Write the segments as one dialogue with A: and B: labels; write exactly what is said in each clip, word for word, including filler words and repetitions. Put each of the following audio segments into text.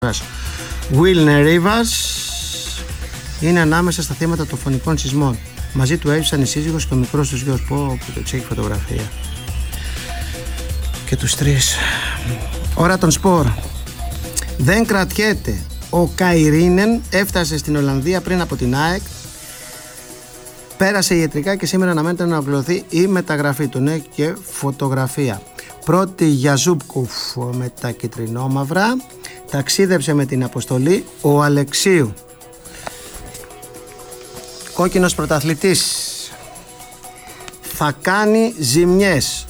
A: Wilner Rivers είναι ανάμεσα στα θύματα των φωνικών σεισμών. Μαζί του έζησαν η σύζυγος και ο μικρός τους γιος. Πω που το έχει φωτογραφία. Και τους τρεις. Ώρα των σπορ. Δεν κρατιέται. Ο Καϊρίνεν έφτασε στην Ολλανδία πριν από την ΑΕΚ. Πέρασε ιατρικά και σήμερα αναμένεται να ολοκληρωθεί η μεταγραφή του. Ναι, και φωτογραφία. Πρώτη για Ζούπκουφ με τα κυτρινόμαυρα. Ταξίδεψε με την αποστολή ο Αλεξίου. Κόκκινος πρωταθλητής. Θα κάνει ζημιές,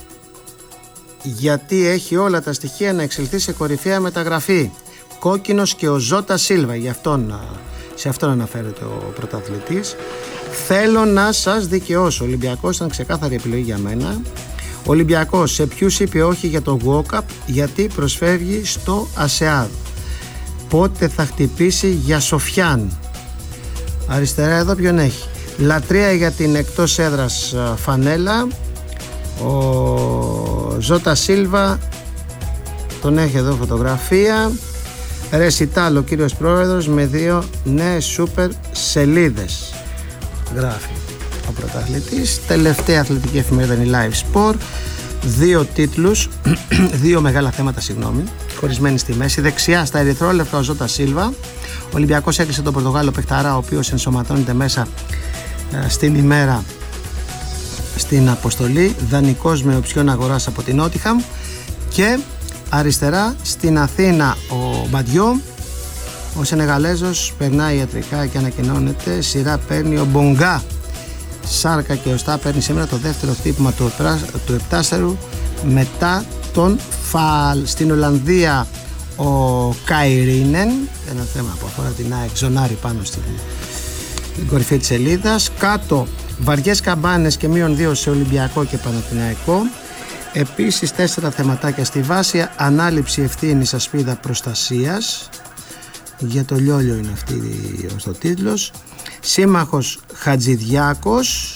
A: γιατί έχει όλα τα στοιχεία να εξελθεί σε κορυφαία μεταγραφή. Κόκκινος και ο Ζώτα Σίλβα. Γι' αυτόν, σε αυτόν αναφέρεται ο πρωταθλητής. Θέλω να σας δικαιώσω. Ο Ολυμπιακός ήταν ξεκάθαρη επιλογή για μένα. Ο Ολυμπιακός σε ποιους είπε όχι για το Walkup? Γιατί προσφεύγει στο ΑΣΕΑΔ. Πότε θα χτυπήσει για Σοφιάν? Αριστερά εδώ ποιον έχει? Λατρεία για την εκτός έδρας φανέλα. Ο Ζώτα Σίλβα τον έχει εδώ φωτογραφία. Ρεσιτάλ ο κύριος πρόεδρος με δύο νέες σούπερ σελίδες. Γράφει ο πρωταθλητής. Τελευταία αθλητική εφημερίδα είναι η Live Sport. Δύο τίτλους, δύο μεγάλα θέματα, συγγνώμη, χωρισμένοι στη μέση. Δεξιά στα ερυθρόλευκα ο Ζώτα Σίλβα. Ο Ολυμπιακός έκλεισε τον Πορτογάλο παιχταρά, ο οποίος ενσωματώνεται μέσα ε, στην ημέρα στην αποστολή. Δανεικός με οψιόν αγοράς από την Νότιχαμ. Και αριστερά στην Αθήνα ο Μπαντιό. Ο Σενεγαλέζος περνάει ιατρικά και ανακοινώνεται. Σειρά παίρνει ο Μπονγκά. Σάρκα και οστά παίρνει σήμερα το δεύτερο χτύπημα του, του επτάστερου μετά τον φαλ. Στην Ολλανδία ο Καϊρίνεν, ένα θέμα που αφορά την ΑΕΚ, ζωνάρι πάνω στην, στην κορυφή της σελίδας. Κάτω βαριές καμπάνες και μείον δύο σε Ολυμπιακό και Παναθηναϊκό. Επίσης τέσσερα θεματάκια στη βάση. Ανάληψη ευθύνης, ασπίδα προστασίας. Για το Λιόλιο είναι αυτή ο τίτλος. Σύμμαχος Χατζηδιάκος.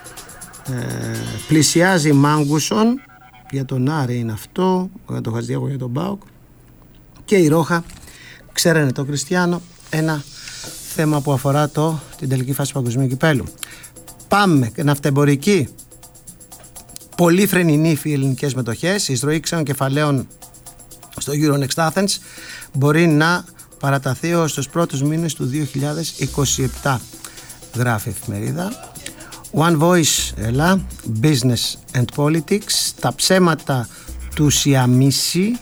A: ε, Πλησιάζει Μάγκουσον. Για τον Άρη είναι αυτό. Για τον Χατζηδιάκο, για τον ΠΑΟΚ. Και η Ρόχα ξέρανε το Κριστιάνο. Ένα θέμα που αφορά το, την τελική φάση παγκοσμίου κυπέλου. Πάμε. Ναυτεμπορική. Πολύ φρενινή οι ελληνικές μετοχές. Η εισρωή ξένων κεφαλαίων στο Euronext Athens μπορεί να παραταθεί ως τους πρώτους μήνες του δύο χιλιάδες είκοσι επτά, γράφει η εφημερίδα. One Voice, έλα, Business and Politics. Τα ψέματα του Σιαμίση,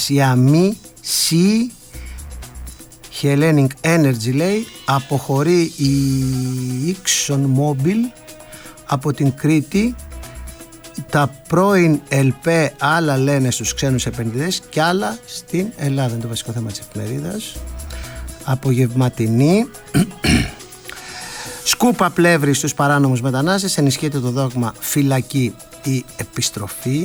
A: Σιαμίση, Hellenic Energy λέει, αποχωρεί η ExxonMobil από την Κρήτη. Τα πρώην ΕΛΠΕ άλλα λένε στους ξένους επενδυτές και άλλα στην Ελλάδα. Είναι το βασικό θέμα της εφημερίδας. Απογευματινή. Σκούπα πλεύρη στους παράνομους μετανάστες. Ενισχύεται το δόγμα φυλακή ή επιστροφή.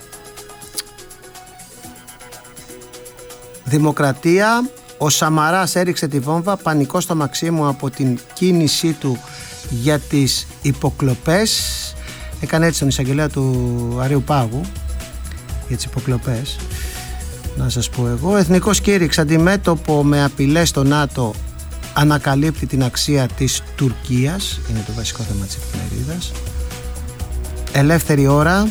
A: Δημοκρατία. Ο Σαμαράς έριξε τη βόμβα. Πανικό στο Μαξίμου από την κίνησή του για τις υποκλοπές. Έκανε έτσι τον εισαγγελέα του Αρείου Πάγου για τις υποκλοπές. Να σας πω εγώ. Εθνικός κήρυξ αντιμέτωπο με απειλές στο ΝΑΤΟ ανακαλύπτει την αξία της Τουρκίας. Είναι το βασικό θέμα της εφημερίδας. Ελεύθερη ώρα.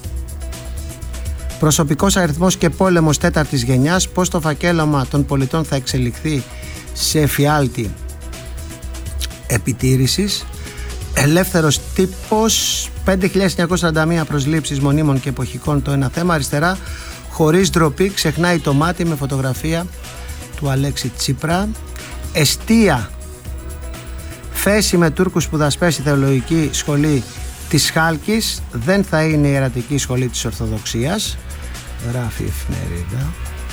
A: Προσωπικός αριθμός και πόλεμος τέταρτης γενιάς. Πώς το φακέλωμα των πολιτών θα εξελιχθεί σε εφιάλτη επιτήρησης. Ελεύθερος τύπος. πέντε χιλιάδες εννιακόσιες σαράντα μία προσλήψεις μονίμων και εποχικών το ένα θέμα. Αριστερά, χωρίς ντροπή, ξεχνάει το μάτι με φωτογραφία του Αλέξη Τσίπρα. Εστία. Θέση με Τούρκους σπουδαστές στη θεολογική σχολή της Χάλκης. Δεν θα είναι η ιερατική σχολή της Ορθοδοξίας, γράφει η εφημερίδα.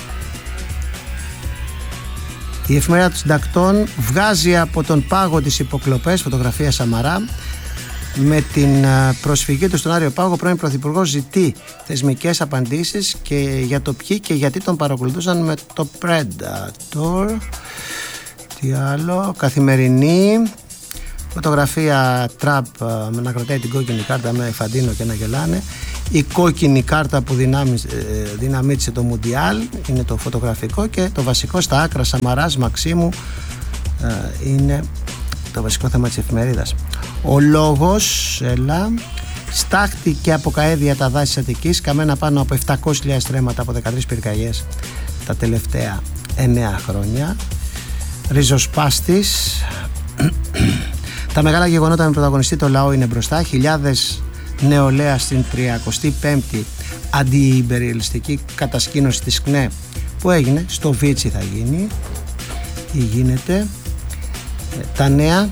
A: Η εφημερίδα των συντακτών βγάζει από τον πάγο τις υποκλοπές, φωτογραφία Σαμαρά. Με την προσφυγή του στον Άριο Πάγο, ο πρώην Πρωθυπουργός ζητεί θεσμικές απαντήσεις και για το ποιοι και γιατί τον παρακολουθούσαν με το Predator. Τι άλλο? Καθημερινή. Φωτογραφία Τραμπ να κρατάει την κόκκινη κάρτα με Φαντίνο και να γελάνε. Η κόκκινη κάρτα που δυναμίτησε το Μουντιάλ είναι το φωτογραφικό, και το βασικό στα άκρα, Σαμαράς Μαξίμου, είναι το βασικό θέμα της εφημερίδας. Ο λόγος, έλα, στάχτη και αποκαέδια τα δάση της Αττικής, καμένα πάνω από επτακόσιες χιλιάδες στρέμματα από δεκατρείς πυρκαγιές τα τελευταία εννέα χρόνια. Ριζοσπάστης. Τα μεγάλα γεγονότα με πρωταγωνιστή το λαό είναι μπροστά. Χιλιάδες νεολαία στην τριακοστή πέμπτη αντιυμπεριαλιστική κατασκήνωση της ΚΝΕ που έγινε στο Βίτσι, θα γίνει ή γίνεται. Τα νέα.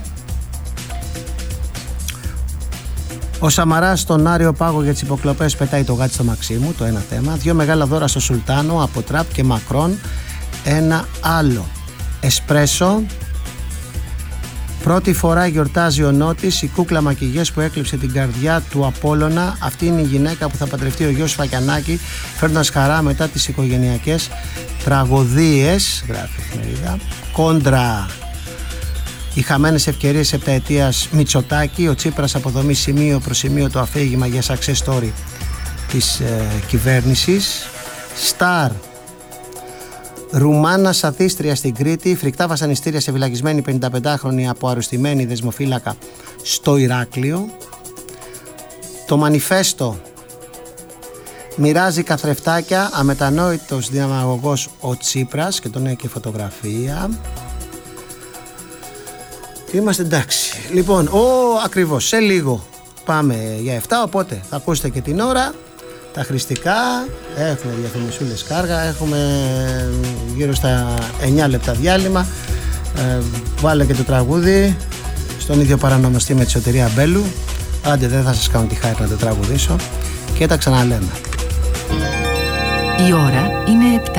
A: Ο Σαμαράς στον Άριο Πάγο για τις υποκλοπές πετάει το γάτι στο Μαξίμου, το ένα θέμα. Δύο μεγάλα δώρα στο Σουλτάνο από Τραπ και Μακρόν, ένα άλλο. Εσπρέσο. Πρώτη φορά γιορτάζει ο Νότης, η κούκλα Μακιγιές που έκλειψε την καρδιά του Απόλλωνα. Αυτή είναι η γυναίκα που θα παντρευτεί ο γιος Φακιανάκη, φέρνοντας χαρά μετά τις οικογενειακές τραγωδίες, γράφει η εφημερίδα. Κόντρα οι χαμένες ευκαιρίες επταετίας Μητσοτάκη, ο Τσίπρας αποδομεί σημείο προς σημείο το αφήγημα για success story της ε, κυβέρνησης. Σταρ. Ρουμάνα σαθίστρια στην Κρήτη, φρικτά βασανιστήρια σε φυλακισμένη πενηνταπεντάχρονη από αρρωστημένη δεσμοφύλακα στο Ηράκλειο. Το Μανιφέστο. Μοιράζει καθρεφτάκια, αμετανόητος δημαγωγός ο Τσίπρας, και τον έχει και φωτογραφία. Είμαστε εντάξει. Λοιπόν, ο, ακριβώς, σε λίγο πάμε για εφτά, οπότε θα ακούσετε και την ώρα, τα χρηστικά, έχουμε διαφημισούλες κάργα, έχουμε γύρω στα εννιά λεπτά διάλειμμα, ε, βάλε και το τραγούδι στον ίδιο παρανομαστή με τη Σωτηρία Μπέλου. Άντε, δεν θα σας κάνω τη χάρη να το τραγουδήσω, και τα ξαναλέμε.
B: Η ώρα είναι επτά.